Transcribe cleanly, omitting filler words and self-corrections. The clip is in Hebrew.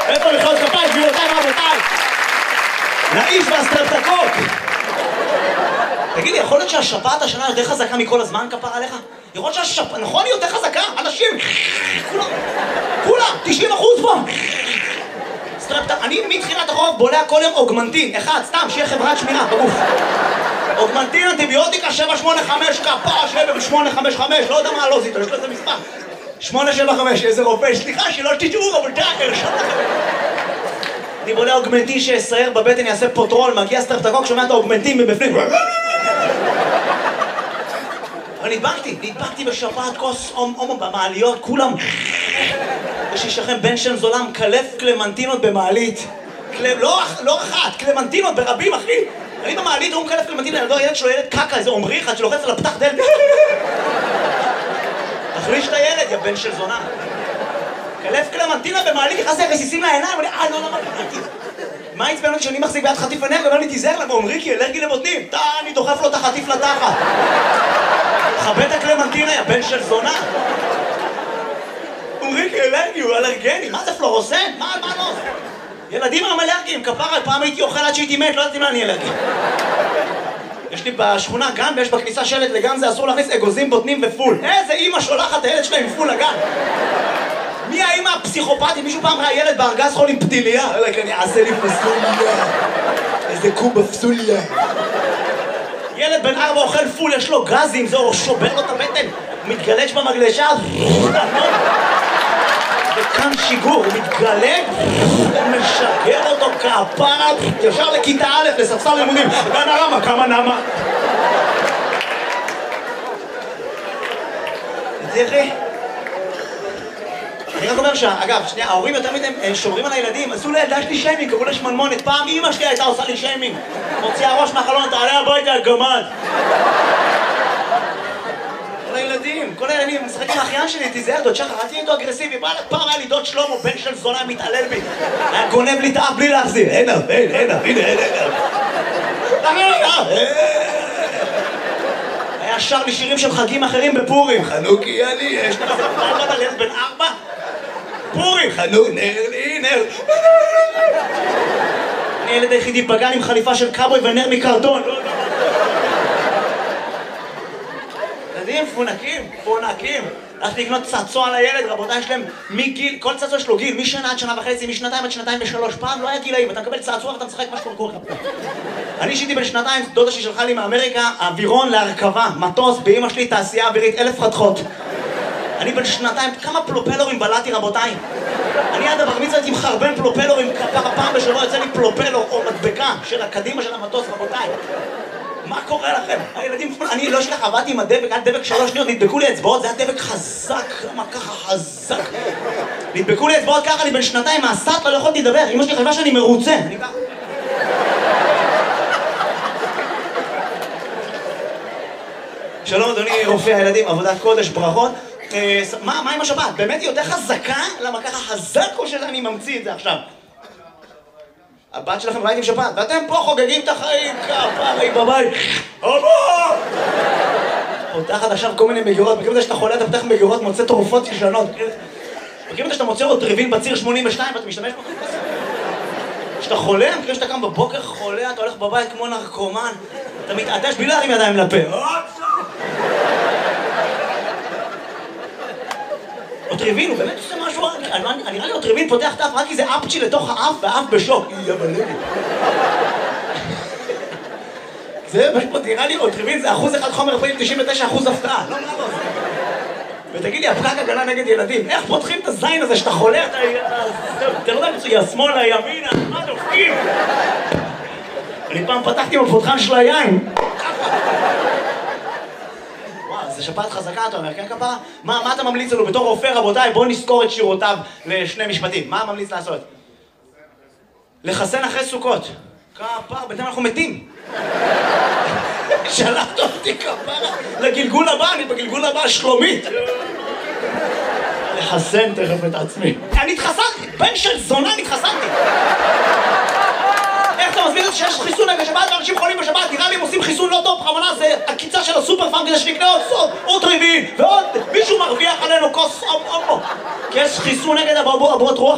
איפה מחיאות כפיים, גבירותיי ורבותיי? לאיש והסטרפטוקוק. תגיד לי, יכול להיות שהשפעת השנה יותר חזקה מכל הזמן, כפרה עליך? יכול להיות שהשפעת, נכון, היא יותר חזקה? אנשים, כולם, 90% פה. אני מתחילת החורף בולע כל יום אוגמנטין, אחד, סתם, שיהיה חברת שמירה בגוף. אוגמנטין, אנטיביוטיקה, 785, כפרה, 785, לא יודע מה לא זיתו, יש לו איזה מספר. 875, איזה רופא, סליחה, שלא תשאו, אבל תאקר, אני בולע אוגמנטין שיסייר בבטן, יעשה פוטרול, מגיע סטרפטוקוק, שומע את האוגמנטין מבפנים. אבל נדבקתי בשפעת כוס הומו במעליות, כולם. יש לי שכם בן של זולם, קלף קלמנטינות במעלית. לא אחת, קלמנטינות ברבים, אחי. אני במעלית, הוא מקלף קלמנטינות, הילד שלו ילד קקה, איזה עומרי אחד שלוחץ על הפתח דלת. תחליש את הילד, יא בן של זונה. קלף קלמנטינה במעלית, נכנס לי רסיסים לעיניים, ואני, לא, למה קלמתי? מה עצבן אותי שאני מחזיק ביד חטיף אנרגיה, ואומר לי, תיזהר למה, עומרי, כי אלרגי לבוטנים. אני דוחף לו את החטיף לתחת. חבט הקלמנטינה, יא בן של זונה. עומרי, כי אלרגי, הוא אלרגני. מה זה פלורוסן? מה לא? ילדים הם אלרגיים, כפרה, פעם הייתי אוכל עד שהייתי מת, לא יודעת אם אני אלרגי. יש לי בשכונה גן, ויש בכניסה שלט לגן, זה אסור להכניס אגוזים, בוטנים ופול. איזה אמא שולחת את הילד שלה עם פול לגן. מי האמא הפסיכופתית? מישהו פעם ראה ילד בארגז חול עם פתיליה? אני אעשה לי פסוליה. איזה קובה פסוליה. ילד בן 4 אוכל פול, יש לו גזים, זה שובר לו את הבטן. הוא מתגלש במגלשה. וכאן שיגור, הוא מתגלג, הוא משגר אותו כפרה, ישר לכיתה א' לספסל לימודים. נמה, כמה נמה? תראי. אני רק אומר אגב, שנייה, ההורים יותר מדי שומרים על הילדים, עשו לילדה שלי שיימינג, קראו לה שמנמונת. פעם אמא שלי הייתה עושה לי שיימינג. מוציאה ראש מהחלון, תעלה הביתה, גמד. כל הילדים, משחק עם האחיין שלי, תיזהר, דוד שחר, אל תהיה איתו אגרסיבי. פעם היה לי דוד שלמה, בן של זונה, מתעלל בי. היה גונב לי את האף בלי להחזיר. הנה, היה שר לי שירים של חגים אחרים בפורים. חנוכי אני, יש לך זה על ילד בן 4? פורים, חנוכי, נר. אני ילד היחידי בגן עם חליפה של קאבוי ונר מקרטון. ילדים פונקים. הלכתי לקנות צעצוע לילד, רבותיי, יש להם מגיל, כל צעצוע יש לו גיל, משנה עד שנה וחצי, משנתיים עד שנתיים ושלוש. פעם לא היה גילאים, אתה מקבל צעצוע ואתה משחק מה שקורה. אני שיתי בן שנתיים, דודה שלי שלחה לי מאמריקה, אווירון להרכבה, מטוס, באמא שלי תעשייה אווירית, 1000 חתכות. אני בן שנתיים, כמה פלופלורים בלעתי, רבותיי? אני עד הבר מצווה הייתי מחרבן פלופלורים, ככה פעם בשבוע יוצא לי פלופלור או מדבקה של הקדימה של המטוס, רבותיי. מה קורה לכם? הילדים, אני לא אשכח, עבדתי עם הדבק, היה דבק 3 שניות, נדבקו לי אצבעות, זה היה דבק חזק, למה ככה חזק? נדבקו לי אצבעות ככה, אני בן שנתיים מהסת, לא יכולתי לדבר, אמא שלי חשבה שאני מרוצה. שלום אדוני רופא הילדים, עבודת קודש, ברכות. מה עם השבת? באמת היא יותר חזקה? למה ככה חזק או שאני ממציא את זה עכשיו? הבת שלכם ראיתם שבת, ואתם פה חוגגים את החיים, כפרי בבית. אבא! פותחת עכשיו כל מיני מגירות, מכירים את זה שאתה חולה, אתה פותח מגירות, מוצא תרופות ישנות. מכירים את זה שאתה מוצא עוד טריבין בציר 82 ואתה משתמש בו? כשאתה חולה, מכירים שאתה קם בבוקר חולה, אתה הולך בבית כמו נרקומן, אתה מתעדש בלי להרים ידיים לפה. אוטריבין, הוא באמת עושה משהו, נראה לי אוטריבין פותח את האף רק כי זה אפצ'י לתוך האף והאף בשוק. זה פשוט, נראה לי אוטריבין זה 1% חומר פעיל, 99% הפתעה. לא, לא, לא. ותגיד לי, הפקק הגנה נגד ילדים, איך פותחים את הזין הזה שאתה חולה, אתה לא יודע מצוי, השמאל, הימין, מה דופקים? אני פעם פתחתי עם הפותחן של היין. זה שפעת חזקה, אתה אומר, כן כפרה? מה אתה ממליץ לנו בתור רופא, רבותיי? בואו נזכור את שירותיו לשני משפטים. מה ממליץ לעשות? לחסן אחרי סוכות. כפרה, בינתיים אנחנו מתים. שלחת אותי כפרה לגלגול הבא, אני בגלגול הבא שלומית. לחסן תכף את עצמי. אני התחסנתי, בן של זונה נתחסנתי. איך אתה מסביר את זה שיש חיסון נגד שבת ואנשים חולים בשבת? נראה לי הם עושים חיסון לא טוב, בכוונה זה הקיצה של הסופר פארם כדי שנקנה עוד סוד, עוד טריבין, ועוד מישהו מרוויח עלינו כוס כי יש חיסון נגד אבעבועות רוח